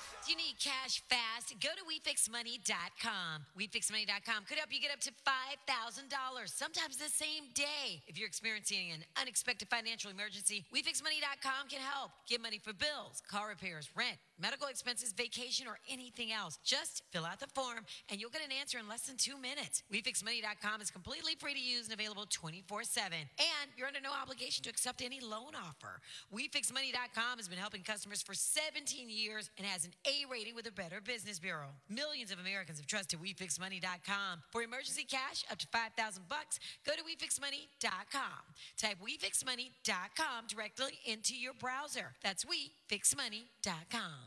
Do you need cash fast? Go to WeFixMoney.com. WeFixMoney.com could help you get up to $5,000, sometimes the same day. If you're experiencing an unexpected financial emergency, WeFixMoney.com can help. Get money for bills, car repairs, rent, medical expenses, vacation, or anything else. Just fill out the form, and you'll get an answer in less than 2 minutes. WeFixMoney.com is completely free to use and available 24/7. And you're under no obligation to accept any loan offer. WeFixMoney.com has been helping customers for 17 years and has an A rating with the Better Business Bureau. Millions of Americans have trusted WeFixMoney.com. For emergency cash up to $5,000, go to WeFixMoney.com. Type WeFixMoney.com directly into your browser. That's WeFixMoney.com.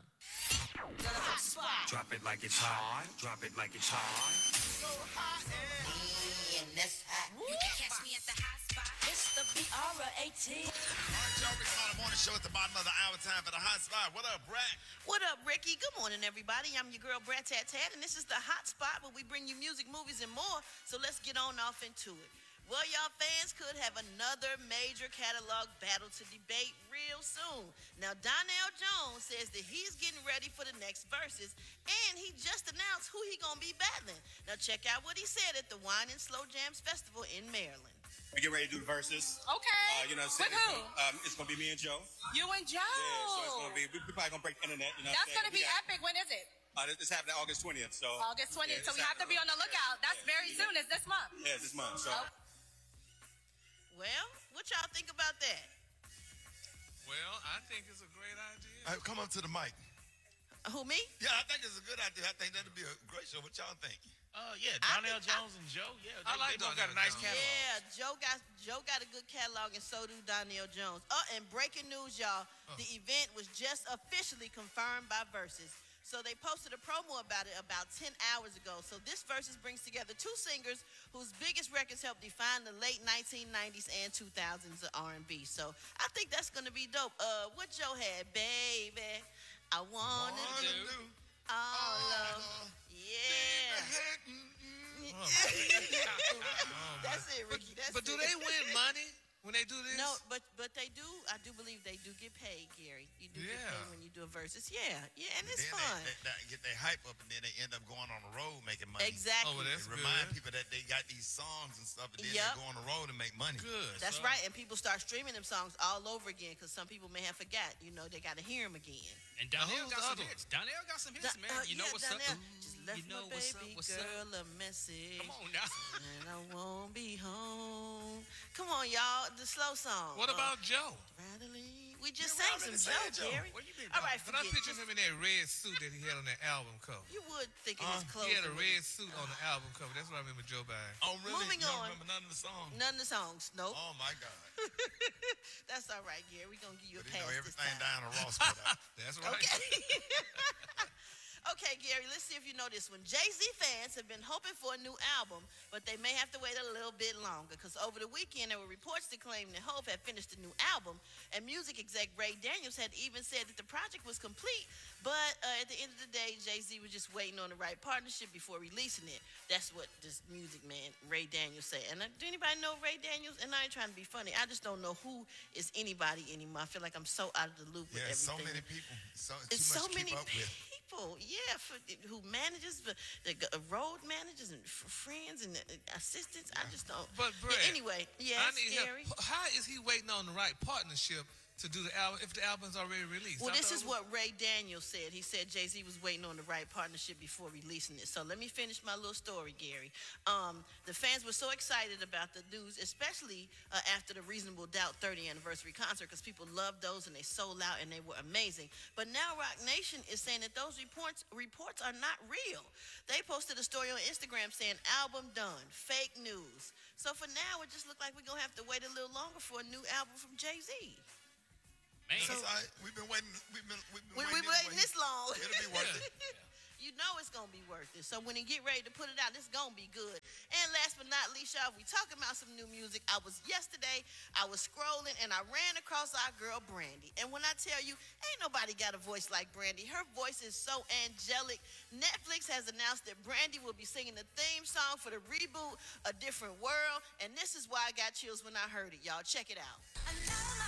Drop it like it's hot. Drop it like it's hot. So hot and that's hot. You can catch me at the hot spot. It's the BRAT. All right, y'all, Rick on the morning show at the bottom of the hour. Time for the hot spot. What up, Brat? What up, Ricky? Good morning, everybody. I'm your girl, Brat Tat Tat, and this is the hot spot where we bring you music, movies, and more. So let's get on off into it. Well, y'all fans could have another major catalog battle to debate real soon. Now, Donnell Jones says that he's getting ready for the next verses, and he just announced who he gonna be battling. Now, check out what he said at the Wine and Slow Jams Festival in Maryland. We get ready to do the verses. Okay. You know what I'm With saying? who? It's going to be me and Joe. You and Joe. Yeah, so it's going to be, we're probably going to break the internet. You know That's going to be epic. When is it? It's happening August 20th. So August 20th. Yeah, So we have to be on the lookout. That's very soon. It's this month. Yeah, it's this month. So. Well, what y'all think about that? Well, I think it's a great idea. Come up to the mic. Who, me? Yeah, I think it's a good idea. I think that'll be a great show. What y'all think? Yeah, Donnell Jones and Joe. Yeah, I like they both Donnell got a nice Jones. catalog. Yeah, Joe got a good catalog, and so do Donnell Jones. And breaking news, y'all, the event was just officially confirmed by Versus. So they posted a promo about it about 10 hours ago. So this Versus brings together two singers whose biggest records helped define the late 1990s and 2000s of R&B. So I think that's going to be dope. What Joe had, baby, I want to do all of, yeah. That's it, Ricky. That's But do it. they win money when they do this? No, but they do. I do believe they do get paid, Gary. You do get paid when you do a versus. Yeah, and it's then fun. They get their hype up, and then they end up going on the road making money. Exactly. Oh, well, that's They remind good. people that they got these songs and stuff, and then Yep. they go on the road and make money. Good. That's So, right, and people start streaming them songs all over again because some people may have forgot. You know, they got to hear them again. And Donnell who's got the some other hits. Donnell got some hits, man. You know yeah, what's up? Donnell Ooh, just left you know my what's baby up? What's girl up? a message. Come on now. And I won't be home. Come on, y'all. The slow song. What about Joe? Rattling. We just Yeah, sang we some already Joe, said Joe. Gary. What you been All right, But I forget. picture him in that red suit that he had on that album cover. You would think it was close. He had a red suit on the album cover. That's what I remember Joe buying. Oh, really? Moving you don't on. remember none of the songs? None of the songs. Nope. Oh, my God. That's all right, Gary. We're going to give you a But pass you know, this everything time. down to Ross put out. That's right. Okay. Okay, Gary, let's see if you know this one. Jay-Z fans have been hoping for a new album, but they may have to wait a little bit longer because over the weekend there were reports that claimed that Hope had finished a new album, and music exec Ray Daniels had even said that the project was complete, but at the end of the day, Jay-Z was just waiting on the right partnership before releasing it. That's what this music man, Ray Daniels, said. And do anybody know Ray Daniels? And I ain't trying to be funny. I just don't know who is anybody anymore. I feel like I'm so out of the loop with Yeah, everything. so many people. It's Too so much to many keep up with. people, yeah, who manages, the road managers and friends and assistants. I just don't. But, Brad, yeah, anyway, I yes, need Gary. help. How is he waiting on the right partnership to do the album if the album's already released? Well, I this thought is what Ray Daniels said. He said Jay-Z was waiting on the right partnership before releasing it. So let me finish my little story, Gary. The fans were so excited about the news, especially after the Reasonable Doubt 30th anniversary concert, because people loved those and they sold out and they were amazing. But now Rock Nation is saying that those reports are not real. They posted a story on Instagram saying album done, fake news. So for now, it just looked like we're gonna have to wait a little longer for a new album from Jay-Z. Man, That's all right. We've been waiting. We've been We've waiting waiting this long. It'll be worth it. You know it's going to be worth it. So when they get ready to put it out, it's going to be good. And last but not least, y'all, we talking about some new music. I was scrolling and I ran across our girl Brandy. And when I tell you, ain't nobody got a voice like Brandy. Her voice is so angelic. Netflix has announced that Brandy will be singing the theme song for the reboot, A Different World. And this is why I got chills when I heard it, y'all. Check it out.